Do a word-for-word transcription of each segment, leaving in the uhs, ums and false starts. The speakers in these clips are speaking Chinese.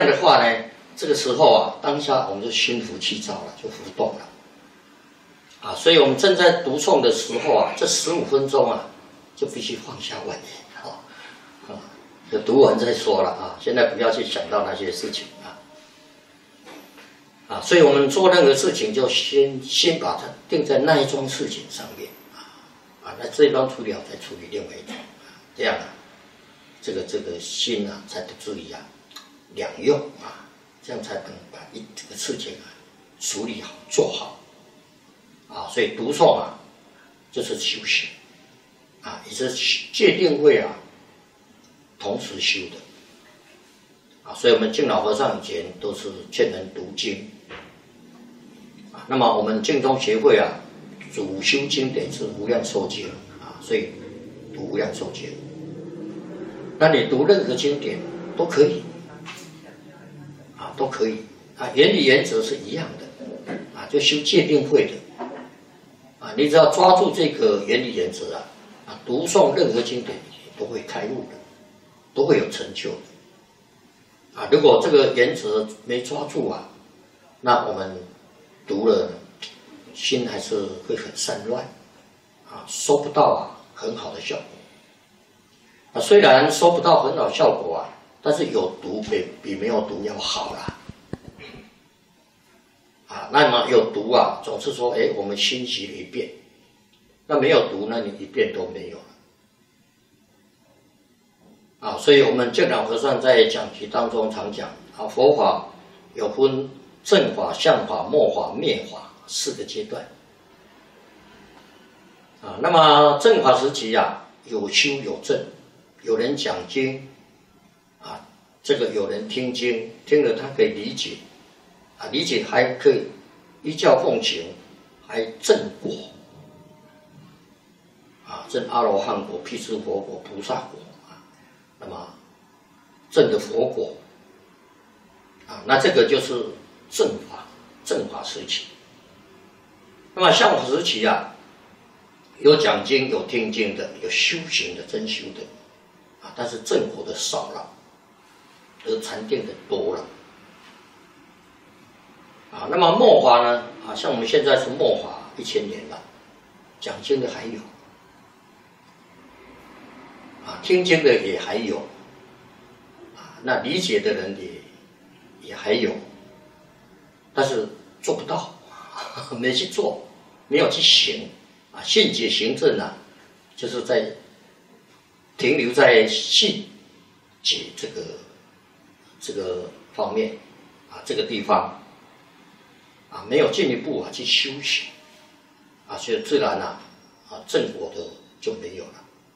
的话呢，这个时候啊，当下我们就心浮气躁了，就浮动了。啊，所以我们正在读诵的时候啊，这十五分钟啊，就必须放下万念，啊，啊，就读完再说了啊。现在不要去想到那些事情啊，啊，所以我们做任何事情就先先把它定在那一桩事情上面啊，啊，那这一桩处理好再处理另外一桩，这样啊，这个这个心啊才得注意啊，两用啊，这样才能把一这个事情啊处理好做好。啊，所以读诵啊，就是修行啊，也是戒定慧啊，同时修的啊。所以我们净老和尚以前都是劝人读经啊。那么我们净宗协会啊，主修经典是无量寿经啊，所以读无量寿经。那你读任何经典都可以啊，都可以啊，原理原则是一样的啊，就修戒定慧的。啊，你只要抓住这个原理原则啊，啊，读诵任何经典都会开悟的，都会有成就的。啊，如果这个原则没抓住啊，那我们读了心还是会很散乱，啊，收不到啊很好的效果。啊，虽然收不到很好的效果啊，但是有读比比没有读要好啦。啊，那么有读啊，总是说，哎，我们熏习了一遍；那没有读，那你一遍都没有了。啊，所以我们净老和尚在讲题当中常讲啊，佛法有分正法、相法、末法、灭法四个阶段。啊，那么正法时期啊，有修有证，有人讲经，啊，这个有人听经，听了他可以理解。啊，理解还可以依教奉行，还证果啊，证阿罗汉果、辟支佛果、菩萨果啊，那么证的佛果啊，那这个就是正法，正法时期。那么相法时期啊，有讲经、有听经的，有修行的、真修的啊，但是证果的少了，而禅定的多了。啊，那么末法呢？啊，像我们现在是末法一千年了，讲经的还有，啊，听经的也还有，啊，那理解的人也也还有，但是做不到，没去做，没有去行，啊，信解行证啊，就是在停留在信解这个这个方面，啊，这个地方。啊，没有进一步啊去修行，啊，所以自然啊，啊正果的就没有了，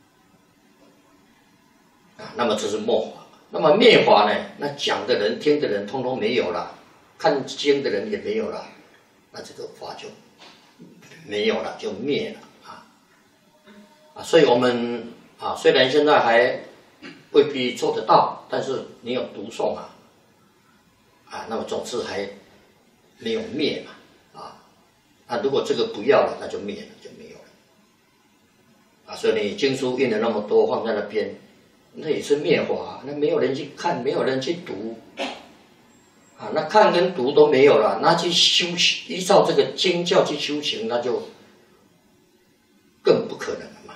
啊，那么这是末法。那么灭法呢？那讲的人、听的人，通通没有了，看经的人也没有了，那这个法就没有了，就灭了啊啊！所以我们啊，虽然现在还未必做得到，但是你有读诵啊，啊，那么总是还。没有灭嘛，啊，那如果这个不要了，那就灭了，就没有了，啊，所以你经书印了那么多放在那边，那也是灭法，那没有人去看，没有人去读，啊，那看跟读都没有了，那去修行，依照这个经教去修行，那就更不可能了嘛，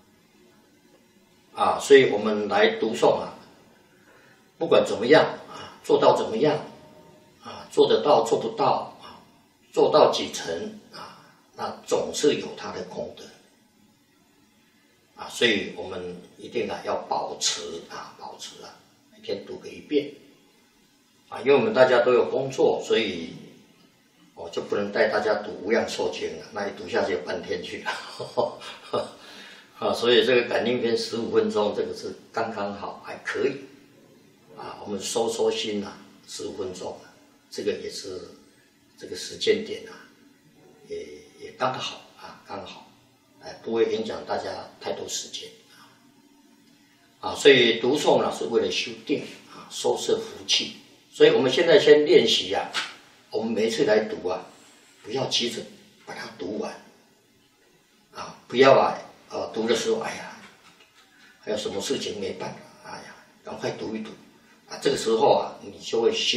啊，所以我们来读诵啊，不管怎么样啊，做到怎么样。啊，做得到做不到啊，做到几成啊，那总是有它的功德啊，所以我们一定啊要保持啊，保持啊，每天读个一遍啊，因为我们大家都有工作，所以我就不能带大家读无量寿经了，那一读下去有半天去了啊，所以这个感应篇十五分钟，这个是刚刚好，还可以啊，我们收收心啊，十五分钟。这个也是这个时间点啊，也也刚好啊，刚好，哎，不会影响大家太多时间啊。啊，所以读诵呢是为了修定啊，收摄福气。所以我们现在先练习啊，我们每一次来读啊，不要急着把它读完啊，不要啊，呃，读的时候，哎呀，还有什么事情没办法，哎呀，赶快读一读， 啊，这个时候啊，你就会